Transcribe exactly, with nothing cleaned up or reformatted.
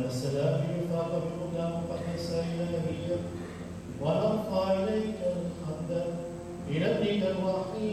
السلام يفاق بالله مقدس إلهية ونرفع إليك الحمد إلى ابنك الوحيد